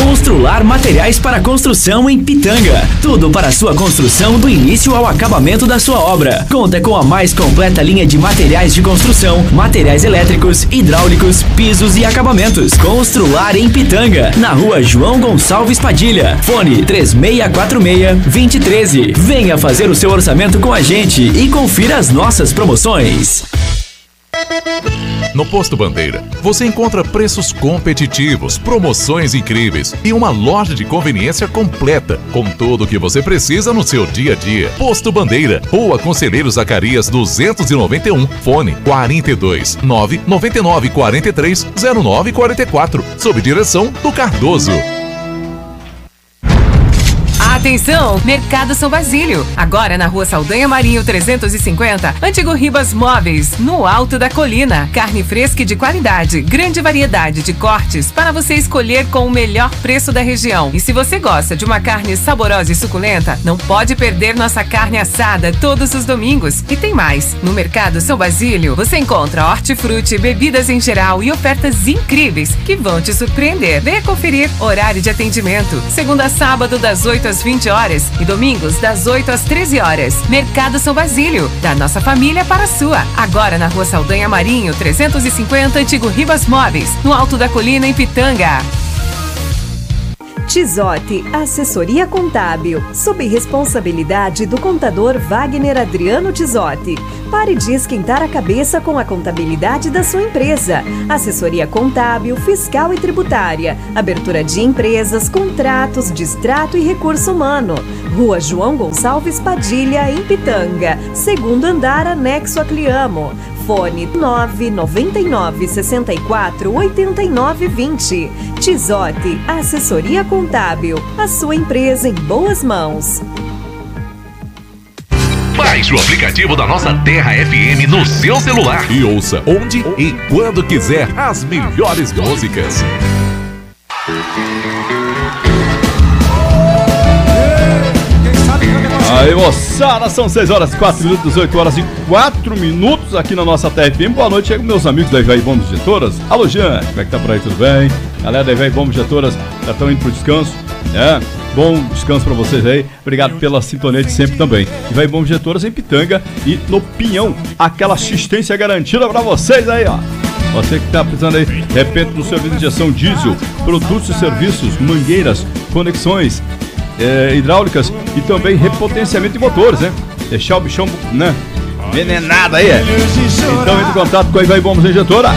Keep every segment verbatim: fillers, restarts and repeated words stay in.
Constrular materiais para construção em Pitanga. Tudo para a sua construção do início ao acabamento da sua obra. Conta com a mais completa linha de materiais de construção, materiais elétricos, hidráulicos, pisos e acabamentos. Constrular em Pitanga, na rua João Gonçalves Padilha. Fone três seis quatro seis, dois zero um três. Venha fazer o seu orçamento com a gente e confira as nossas promoções. No Posto Bandeira, você encontra preços competitivos, promoções incríveis e uma loja de conveniência completa, com tudo o que você precisa no seu dia a dia. Posto Bandeira, Rua Conselheiro Zacarias duzentos e noventa e um, fone quarenta e dois, nove nove nove quatro três zero nove quatro quatro, sob direção do Cardoso. Atenção, Mercado São Basílio. Agora na Rua Saldanha Marinho trezentos e cinquenta, Antigo Ribas Móveis, no alto da colina. Carne fresca e de qualidade, grande variedade de cortes para você escolher com o melhor preço da região. E se você gosta de uma carne saborosa e suculenta, não pode perder nossa carne assada todos os domingos. E tem mais, no Mercado São Basílio você encontra hortifruti, bebidas em geral e ofertas incríveis que vão te surpreender. Venha conferir horário de atendimento, segunda a sábado das oito às vinte horas e domingos das oito às treze horas. Mercado São Basílio, da nossa família para a sua. Agora na Rua Saldanha Marinho trezentos e cinquenta, Antigo Ribas Móveis, no alto da colina em Pitanga. Tizote, assessoria contábil, sob responsabilidade do contador Wagner Adriano Tizote. Pare de esquentar a cabeça com a contabilidade da sua empresa. Assessoria contábil, fiscal e tributária, abertura de empresas, contratos, distrato e recurso humano. Rua João Gonçalves Padilha, em Pitanga, segundo andar, anexo a Cliamo. Fone nove nove nove, seis quatro, oito nove dois zero. Tizote, assessoria contábil. A sua empresa em boas mãos. Baixe o aplicativo da nossa Terra F M no seu celular e ouça onde e quando quiser as melhores músicas. Aí, moçada, são seis horas e quatro minutos, oito horas e quatro minutos aqui na nossa T F M. Boa noite, chegam meus amigos da Ivaí Bombas Injetoras. Alô, Jean, como é que tá por aí, tudo bem? Galera da Ivaí Bombas Injetoras, já estão indo pro descanso, né? Bom descanso pra vocês aí, obrigado pela sintonia de sempre também. Ivaí Bombas Injetoras em Pitanga e no Pinhão, aquela assistência garantida pra vocês aí, ó. Você que tá precisando aí, de repente, do serviço de injeção diesel, produtos e serviços, mangueiras, conexões, É, hidráulicas e também repotenciamento de motores, né? Deixar o bichão, né, envenenado aí, é. Então entre em contato com a Ivaí Bombas Injetoras.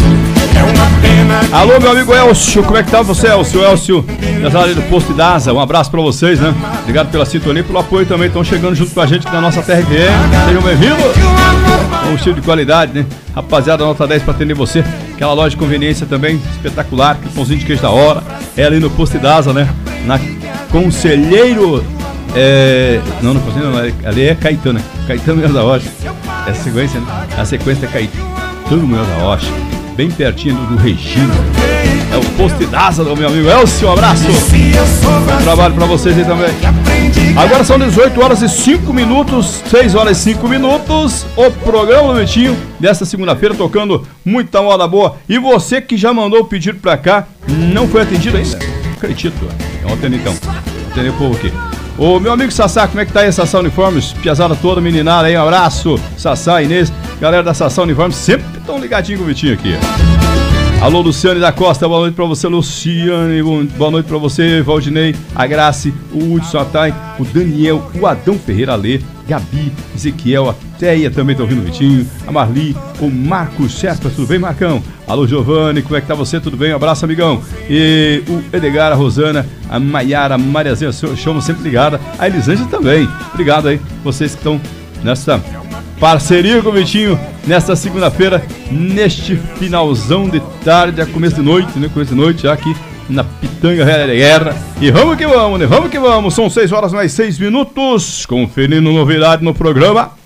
Alô, meu amigo Elcio, como é que tá você, Elcio? Elcio, da área do Posto Idasa, um abraço pra vocês, né? Obrigado pela sintonia e pelo apoio também, estão chegando junto com a gente na nossa T R F M. Sejam bem-vindos. Um estilo de qualidade, né? Rapaziada, nota dez pra atender você. Aquela loja de conveniência também, espetacular, que pãozinho de queijo da hora. É ali no Posto Idasa, né? Na Conselheiro, é... não, não, não, ali é Caetano, Caetano Melo da Rocha, é a sequência, né? A sequência é Caetano Melo da Rocha, bem pertinho do, do Regina, é o Posto Idasa do meu amigo Elcio, um abraço, bom trabalho pra vocês aí também. Agora são dezoito horas e cinco minutos, seis horas e cinco minutos, o programa do Vitinho, desta segunda-feira, tocando muita moda boa, e você que já mandou o pedido pra cá, não foi atendido ainda? Acredito, é ontem então. Entendeu o povo aqui. Ô meu amigo Sassá, como é que tá aí, Sassá Uniformes? Piazada toda, meninada aí, um abraço. Sassá, Inês, galera da Sassá Uniformes, sempre tão ligadinho com o Vitinho aqui. Alô, Luciane da Costa, boa noite pra você, Luciane. Boa noite pra você, Valdinei, a Grace, o Hudson Atai, o Daniel, o Adão Ferreira Lê, Gabi, Ezequiel, a Teia também tá ouvindo o Vitinho, a Marli, o Marcos Chespa, tudo bem, Marcão? Alô, Giovanni, como é que tá você? Tudo bem? Um abraço, amigão. E o Edgar, a Rosana, a Maiara, a Mariazinha, chamo sempre ligada, a Elisângela também. Obrigado aí, vocês que estão nessa parceria com o Vitinho, nesta segunda-feira, neste finalzão de tarde, a começo de noite, né? Começo de noite, já aqui na Pitanga Guerra. E vamos que vamos, né? Vamos que vamos. São seis horas mais seis minutos. Conferindo novidade no programa.